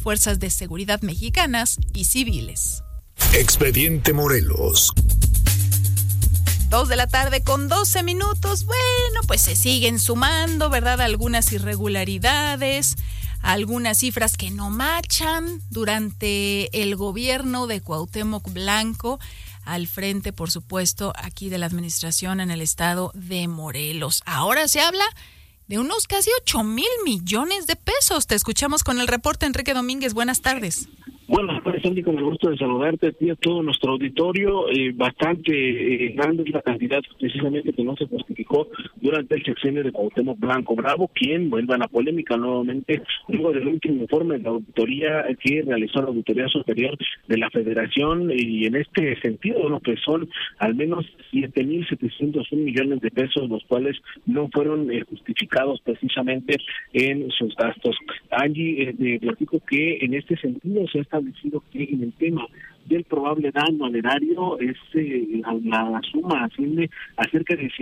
fuerzas de seguridad mexicanas y civiles. Expediente Morelos. 2 de la tarde con 12 minutos. Bueno, pues se siguen sumando, ¿verdad? Algunas irregularidades, algunas cifras que no machan durante el gobierno de Cuauhtémoc Blanco, al frente, por supuesto, aquí de la administración en el estado de Morelos. Ahora se habla de unos casi 8,000 millones de pesos. Te escuchamos con el reporte, Enrique Domínguez. Buenas tardes. Buenas tardes, Andy, con el gusto de saludarte a ti y a todo nuestro auditorio. Bastante grande es la cantidad precisamente que no se justificó durante el sexenio de Cuauhtémoc Blanco Bravo, quien vuelve a la polémica nuevamente luego del último informe de la auditoría que realizó la Auditoría Superior de la Federación, y en este sentido, bueno, pues son al menos 7,701 millones de pesos, los cuales no fueron justificados precisamente en sus gastos. Angie, te platico que en este sentido se ha establecido que en el tema del probable daño al erario la suma asciende a cerca de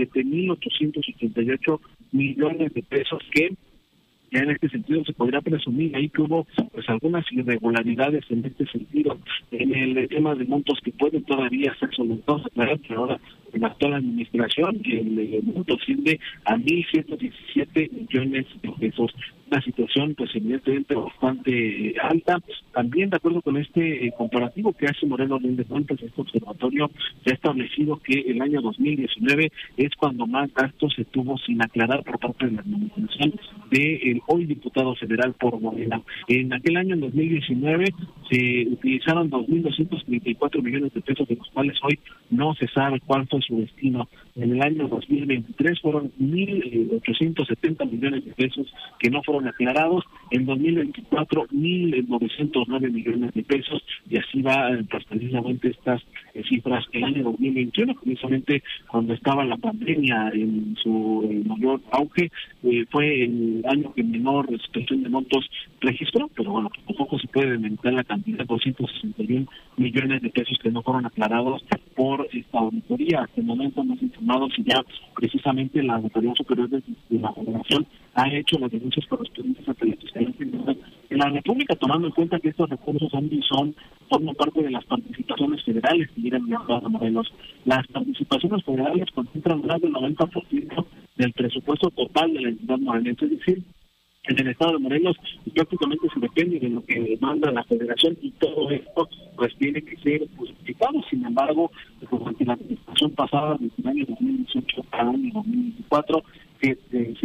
7,888 millones de pesos, que ya en este sentido se podría presumir ahí que hubo pues algunas irregularidades en este sentido en el tema de montos que pueden todavía ser solventados. Aclarar que ahora en la actual administración el monto asciende a 1,117 millones de pesos. Una situación pues evidentemente bastante alta. También de acuerdo con este comparativo que hace Morelos de Cuentas, este observatorio se ha establecido que el año 2019 es cuando más gastos se tuvo sin aclarar por parte de la administración del hoy diputado federal por Morena. En aquel año, en 2019, se utilizaron 2,234 millones de pesos, de los cuales hoy no se sabe cuál fue su destino. En el año 2023 fueron 1,870 millones de pesos que no fueron aclarados. En 2024, 1,909 millones de pesos, y así va pues, precisamente estas cifras. El año 2021, precisamente cuando estaba la pandemia en su mayor auge, fue el año que menor situación de montos registró, pero bueno, poco se puede aumentar la cantidad de 261 millones de pesos que no fueron aclarados por esta auditoría. Hasta el momento hemos informado si ya precisamente la Auditoría Superior de la Federación ha hecho las denuncias correspondientes ante la Fiscalía General de la República, tomando en cuenta que estos recursos forman parte de las participaciones federales que llegan al Estado de Morelos. Las participaciones federales concentran más del 90% del presupuesto total de la entidad morelense, es decir, en el estado de Morelos prácticamente se depende de lo que manda la federación, y todo esto pues tiene que ser justificado. Sin embargo, durante la administración pasada, desde el año 2018 al año 2024, que de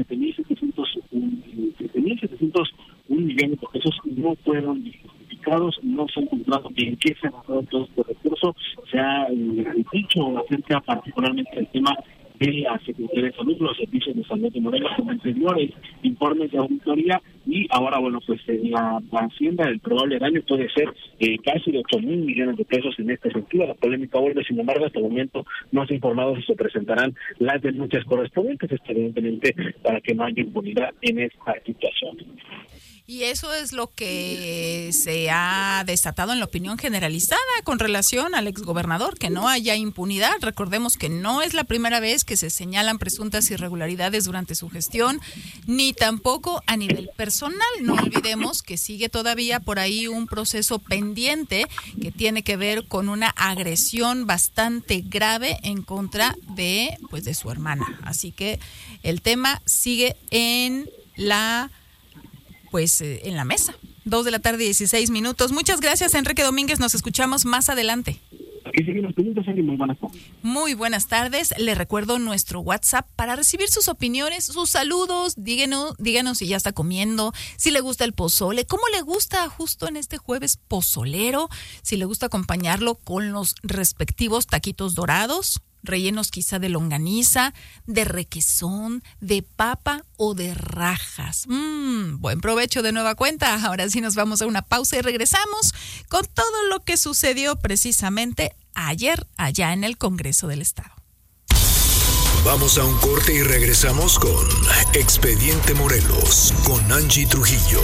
7,701 millones de pesos no fueron justificados, no se ha encontrado en qué se ha gastado todo este recurso. Se ha dicho acerca particularmente del tema de la Secretaría de Salud, los servicios de salud de Morelos, con anteriores informes de auditoría, y ahora, bueno, pues la hacienda, el probable daño puede ser casi de 8,000 millones de pesos en este sentido. La polémica vuelve, sin embargo, hasta el momento no se ha informado si se presentarán las denuncias correspondientes, evidentemente, para que no haya impunidad en esta situación. Y eso es lo que se ha desatado en la opinión generalizada con relación al exgobernador, que no haya impunidad. Recordemos que no es la primera vez que se señalan presuntas irregularidades durante su gestión, ni tampoco a nivel personal. No olvidemos que sigue todavía por ahí un proceso pendiente que tiene que ver con una agresión bastante grave en contra de su hermana. Así que el tema sigue en la mesa. 2 de la tarde, 16 minutos. Muchas gracias, Enrique Domínguez. Nos escuchamos más adelante. Aquí siguen las preguntas, Ari. Muy buenas tardes. Muy buenas tardes. Le recuerdo nuestro WhatsApp para recibir sus opiniones, sus saludos. Díganos si ya está comiendo, si le gusta el pozole, cómo le gusta justo en este jueves pozolero, si le gusta acompañarlo con los respectivos taquitos dorados, rellenos quizá de longaniza, de requesón, de papa o de rajas. Buen provecho de nueva cuenta. Ahora sí nos vamos a una pausa y regresamos con todo lo que sucedió precisamente ayer allá en el Congreso del Estado. Vamos a un corte y regresamos con Expediente Morelos con Angie Trujillo.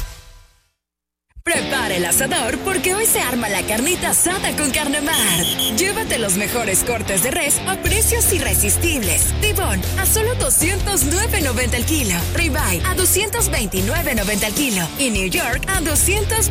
Prepara el asador porque hoy se arma la carnita asada con Carnemar. Llévate los mejores cortes de res a precios irresistibles. Tibón a solo $209.90 el kilo. Ribeye a $229.90 el kilo. Y New York a $200